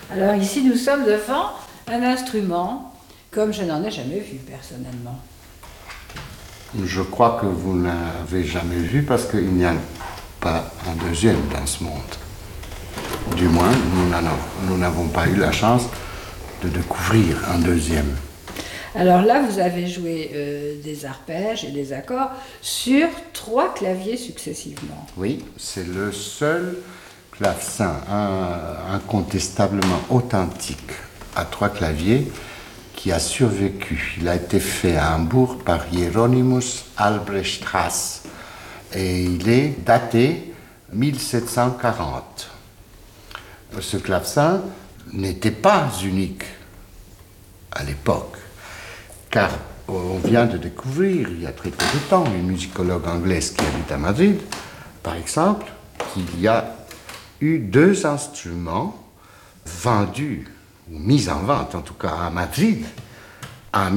Alors ici, nous sommes devant un instrument comme je n'en ai jamais vu personnellement. Je crois que vous ne l'avez jamais vu parce qu'il n'y a pas un deuxième dans ce monde. Du moins, nous n'avons pas eu la chance de découvrir un deuxième. Alors là, vous avez joué des arpèges et des accords sur 3 claviers successivement. Oui, c'est le seul clavecin incontestablement authentique à 3 claviers qui a survécu. Il a été fait à Hambourg par Hieronymus Albrecht Haas et il est daté 1740. Ce clavecin n'était pas unique à l'époque, car on vient de découvrir, il y a très peu de temps, une musicologue anglaise qui habite à Madrid, par exemple, qu'il y a eu 2 instruments vendus, ou mis en vente en tout cas à Madrid, en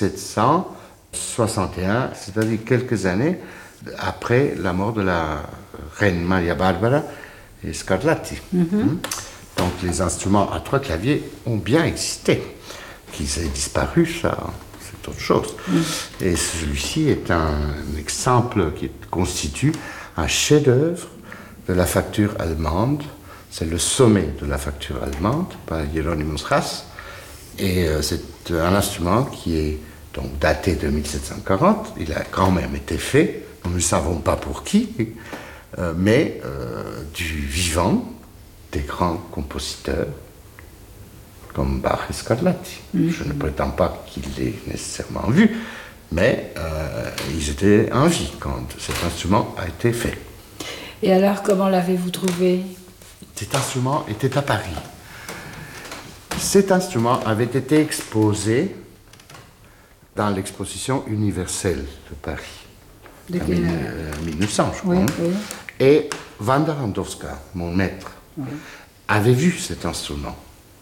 1761, c'est-à-dire quelques années après la mort de la reine Maria Barbara et Scarlatti. Donc les instruments à 3 claviers ont bien existé. Qu'ils aient disparu, ça, c'est autre chose. Et celui-ci est un exemple qui constitue un chef-d'œuvre de la facture allemande. C'est le sommet de la facture allemande par Hieronymus Haas. Et c'est un instrument qui est donc daté de 1740. Il a quand même été fait, nous ne savons pas pour qui, mais du vivant des grands compositeurs comme Bach et Scarlatti. Je ne prétends pas qu'il l'ait nécessairement vu, mais ils étaient en vie quand cet instrument a été fait. Et alors, comment l'avez-vous trouvé? Cet instrument était à Paris. Cet instrument avait été exposé dans l'exposition universelle de Paris, en 1900, je crois. Oui, oui. Et Wanda Randowska, mon maître, avait vu cet instrument.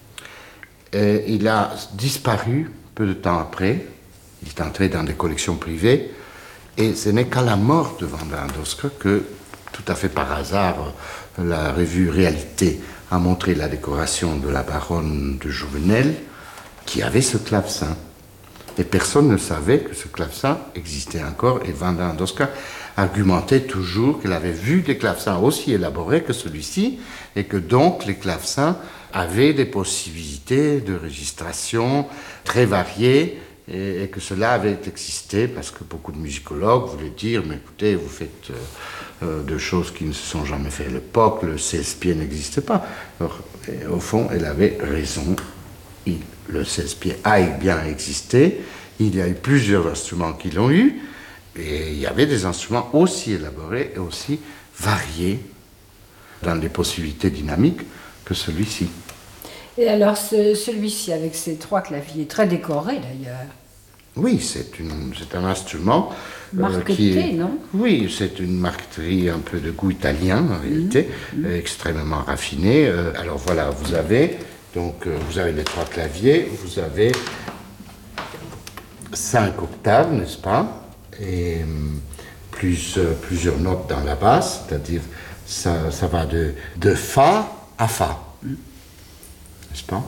Et il a disparu peu de temps après. Il est entré dans des collections privées. Et ce n'est qu'à la mort de Wanda Randowska que, tout à fait par hasard, la revue Réalité a montré la décoration de la baronne de Jouvenel qui avait ce clavecin. Et personne ne savait que ce clavecin existait encore. Et Wanda Randowska argumentait toujours qu'elle avait vu des clavecins aussi élaborés que celui-ci et que donc les clavecins avaient des possibilités de registration très variées et que cela avait existé parce que beaucoup de musicologues voulaient dire mais écoutez, vous faites de choses qui ne se sont jamais fait à l'époque, le cesse-pied n'existe pas. Alors, au fond, elle avait raison. Le cesse-pied a bien existé, il y a eu plusieurs instruments qui l'ont eu, et il y avait des instruments aussi élaborés et aussi variés dans les possibilités dynamiques que celui-ci. Et alors, celui-ci, avec ses 3 claviers, très décorés d'ailleurs. Oui, c'est un instrument marqueté, non? Oui, c'est une marqueterie un peu de goût italien, en réalité, extrêmement raffinée. Alors voilà, vous avez les 3 claviers, vous avez 5 octaves, n'est-ce pas? Et plusieurs notes dans la basse, c'est-à-dire ça va de Fa à Fa, n'est-ce pas?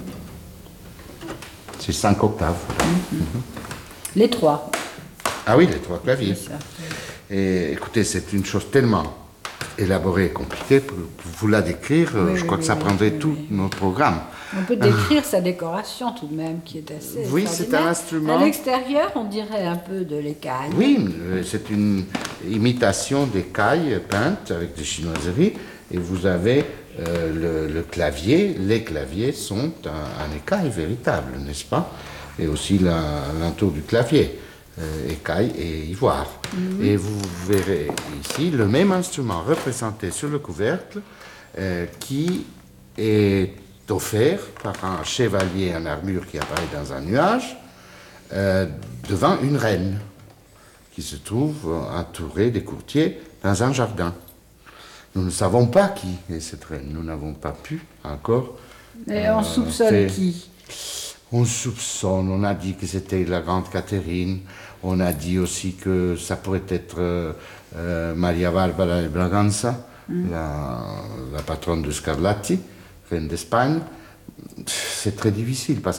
C'est 5 octaves. Les 3. Ah oui, les 3 claviers. C'est ça. Et écoutez, c'est une chose tellement élaborée et compliquée, pour vous la décrire, je crois que ça prendrait tout notre programme. On peut décrire sa décoration tout de même, qui est assez Oui, c'est un instrument... À l'extérieur, on dirait un peu de l'écaille. Oui, c'est une imitation d'écailles peintes avec des chinoiseries, et vous avez le clavier, les claviers sont un écaille véritable, n'est-ce pas? Et aussi l'entour du clavier, écaille et ivoire. Et vous verrez ici le même instrument représenté sur le couvercle qui est offert par un chevalier en armure qui apparaît dans un nuage devant une reine qui se trouve entourée des courtiers dans un jardin. Nous ne savons pas qui est cette reine. Nous n'avons pas pu encore... Et on soupçonne qui? On soupçonne, on a dit que c'était la grande Catherine, on a dit aussi que ça pourrait être Maria Barbara de Braganza, la patronne de Scarlatti, reine d'Espagne, c'est très difficile parce